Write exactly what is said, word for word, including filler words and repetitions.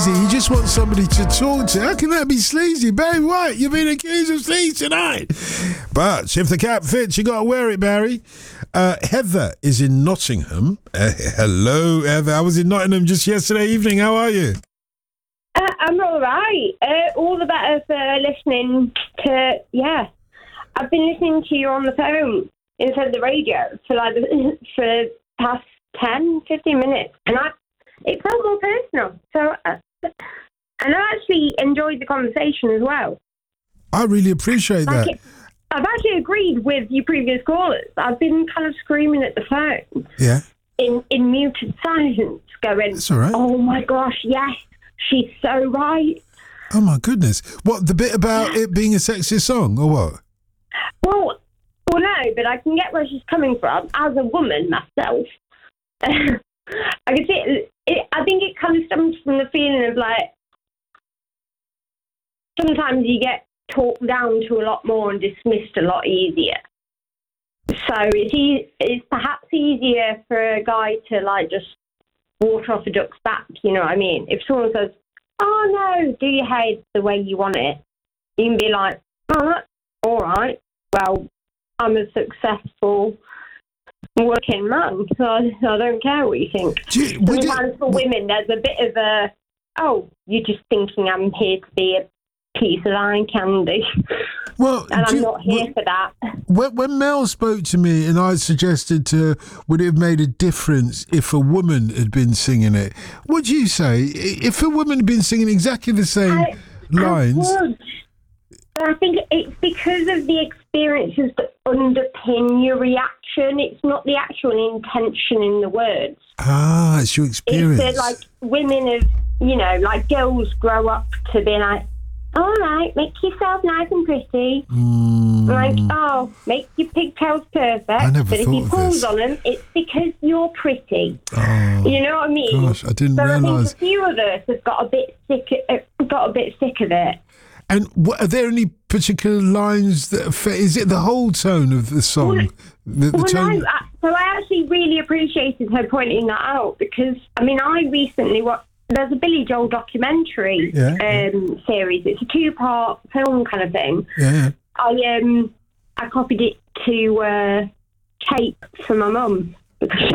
sleazy. He just wants somebody to talk to. How can that be sleazy? Barry White, you've been accused of sleaze tonight. But if the cap fits, you got to wear it, Barry. Uh, Heather is in Nottingham. Uh, hello, Heather. I was in Nottingham just yesterday evening. How are you? Uh, I'm all right. Uh, all the better for listening to, yeah. I've been listening to you on the phone instead of the radio for like the, for the past ten, fifteen minutes. And I, it felt more personal. So, uh, and I actually enjoyed the conversation as well. I really appreciate like that. It, I've actually agreed with your previous callers. I've been kind of screaming at the phone. Yeah. In, in muted silence, going, That's all right. Oh my gosh, yes, she's so right. Oh my goodness. What, the bit about it being a sexist song or what? Well, well, no, but I can get where she's coming from. As a woman myself, I can see it, it. I think it kind of stems from the feeling of like, sometimes you get talked down to a lot more and dismissed a lot easier. So it's, e- it's perhaps easier for a guy to like just water off a duck's back, you know what I mean? If someone says, oh no, do your hair the way you want it, you can be like, oh, that's all right. Well, I'm a successful working man, so I, I don't care what you think. Do you, Sometimes for women, there's a bit of a, oh, you're just thinking I'm here to be a piece of eye candy. Well, and I'm you, not here well, for that. When, when Mel spoke to me and I suggested to, would it have made a difference if a woman had been singing it? What do you say? If a woman had been singing exactly the same I, lines... I would. I think it's because of the experiences that underpin your reaction. It's not the actual intention in the words. Ah, it's your experience. It's that, like, women have, you know, like girls grow up to be like, all right, make yourself nice and pretty. Mm. Like, oh, make your pigtails perfect. I never but if thought you of pulls this. on them, it's because you're pretty. Oh, you know what I mean? Gosh, I didn't so realise. I think a few of us have got a bit sick. Uh, got a bit sick of it. And what, are there any particular lines that affect? Is it the whole tone of the song? Well, the, the well tone. no, I, so I actually really appreciated her pointing that out because, I mean, I recently watched, there's a Billy Joel documentary Yeah, um, yeah. series. It's a two-part film kind of thing. Yeah, yeah. I um I copied it to uh, tape for my mum because